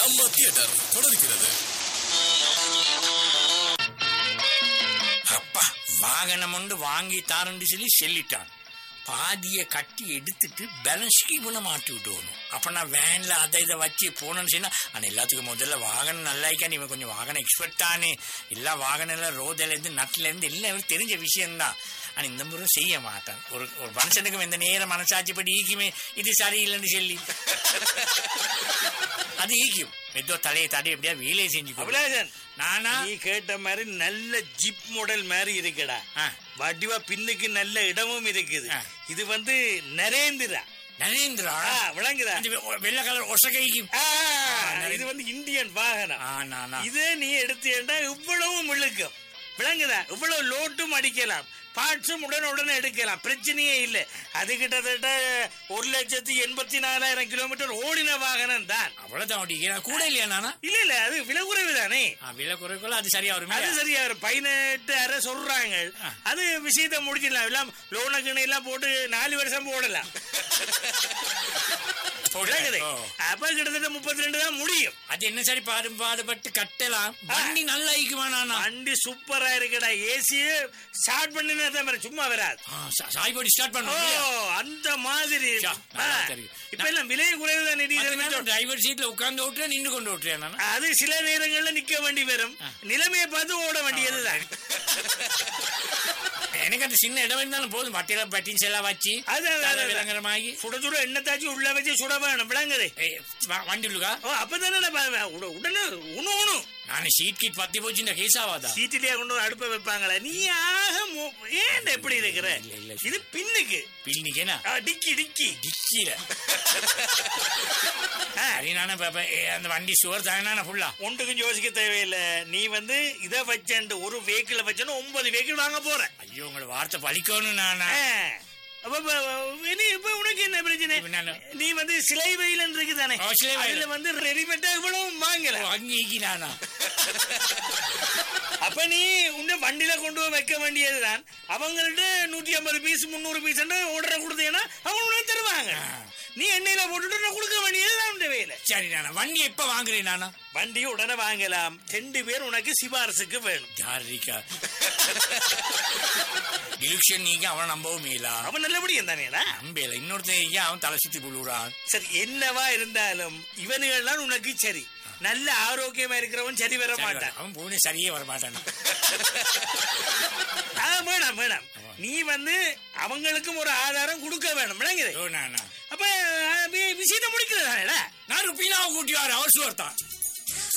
கதம்ப theatre தொடர்கிறது. அப்பா வாகனம் ஒன்று வாங்கி தாரண்டு சொல்லி சொல்லிட்டான். பாதியை கட்டி எடுத்துட்டு பேலன்ஸ்க்கு இவனை மாட்டி விட்டுவணும். அப்ப நான் வேன்ல அதை இதை வச்சு போனேன்னு சொன்னா, ஆனா எல்லாத்துக்கும் முதல்ல வாகனம் நல்லா இருக்கா, இவன் கொஞ்சம் வாகனம் எக்ஸ்பர்ட் தானே, எல்லா வாகனம் எல்லாம் ரோதில இருந்து நட்டுல இருந்து எல்லாம் இவருக்கு தெரிஞ்ச விஷயம்தான். ஆனா இந்த முறை செய்ய மாட்டான். ஒரு மனுஷனுக்கும் இந்த நேரம் மனசாட்சிப்படி ஈக்குமே இது சரியில்லைன்னு சொல்லி அது ஈக்கும் ஏதோ தலையை தடை எப்படியா வேலையை செஞ்சு. நானா நீ கேட்ட மாதிரி நல்ல ஜிப் மாடல் மாதிரி இருக்குடா. வடிவா பின்னுக்கு நல்ல இடமும் இருக்குது. இது நரேந்திரா விளங்குதா, வெள்ளை கலர் ஒசகைக்கு. இது இந்தியன் வாகனம். இதே நீ எடுத்தேன்டா இவ்வளவும் இழுக்கும். விளங்குதா, இவ்வளவு லோட்டும் அடிக்கலாம், பார்ட்ஸும் உடனே எடுக்கலாம், பிரச்சனையே இல்லை. அது கிட்டத்தட்ட 1,84,000 கிலோமீட்டர் ஓடின வாகனம் தான். அவ்வளவுதான் கூட இல்லையா? நானா இல்ல அது விலை குறைவு தானே. விலை குறைவுல அது சரியா வரும். அது சரியா வரும். 18,000 சொல்றாங்க. அது விஷயத்தை முடிச்சிடலாம். எல்லாம் லோனுக்கு எல்லாம் போட்டு 4 வருஷம் போடலாம். அப்ப கிட்டத்தட்ட 32 தான் முடியும். அது என்ன சரி பாடுபட்டு கட்டலாம். வண்டி நல்லா இருக்குமா? வண்டி சூப்பரா இருக்குடா. ஏசியே ஸ்டார்ட் பண்ணினா சும்மா வராது. சாய்படி ஸ்டார்ட் பண்ணுவோம் அந்த மாதிரி. இப்ப எல்லாம் விலை குறைவுதான். டிரைவர் சீட்ல உட்கார்ந்து ஓட்டுறேன், நின்று கொண்டு ஓட்டுறேன். அது சில நேரங்கள்ல நிக்க வேண்டி வரும். நிலைமையை பார்த்து ஓட வேண்டியதுதான். எனக்கு அந்த சின்ன இடம் இருந்தாலும் போதும். பட்டியல பட்டின்ஸ் எல்லாம் வச்சு விளங்குறமாகி சுட சுட எண்ணெய் உள்ள வச்சு சுட வேணும். விளங்குது வண்டி உள்ளுக்கா? அப்பதானே உடனே உணவு. நானே சீட் கீட் பத்தி போச்சு. இந்த கேசாவாதா சீட்டிலேயே கொண்டு அடுப்ப வைப்பாங்களா? நீ ஏன் எப்படி இருக்கிற? இது பின்னுக்கு பின்னுக்கேனா டிக்கி டிக்கில அந்த வண்டி சுவர் தானே ஃபுல்லா. ஒன்றுக்கும் யோசிக்க தேவையில்லை. நீ இதை வச்ச ஒரு வெஹிக்கிள் வச்சா 9 வெஹிக்கிள் வாங்க போற. ஐயோ உங்களோட வார்த்தை பழிக்கணும். நானா இப்ப உனக்கு என்ன பிரச்சனை? நீ சிலை வெயில் இருக்குதானே, ரெடிமேட்டா இவ்வளவு வாங்கல வாங்கினானா? அப்ப நீ உன்ன வண்டியில கொண்டு போய் வைக்க வேண்டியதுதான். அவங்கள்ட்ட 150 பீஸ் 300 பீஸ் ஆர்டர் கொடுத்தீங்கன்னா அவங்க உனக்கு தருவாங்க. நீ எண்ணெயில போட்டுட்டு கொடுக்க வேண்டியதுதான் உன் வேலை. சரி நானா வண்டி எப்ப வாங்குறேன்? நானா வண்டி உடனே வாங்கலாம். 2 பேர் உனக்கு சிபாரசுக்கு வேணும். நீங்க அவனை நம்பவும் இல்ல. அவன் நல்லபடியும் தானேடா நம்பல. இன்னொருத்தன் அவன் தலை சுத்தி புழுறான். சரி என்னவா இருந்தாலும் இவனுகள் உனக்கு சரி. நல்ல ஆரோக்கியமா இருக்கிறவன் சரி வர மாட்டான். அவன் பூனை சரியே வர மாட்டான். மேடம் நீ அவங்களுக்கும் ஒரு ஆதாரம் கொடுக்க வேணும். அப்ப விஷயத்தை முடிக்கிறதா? நான் ருப்பீனாவை கூட்டி வர அவர் சுவர்த்தான்.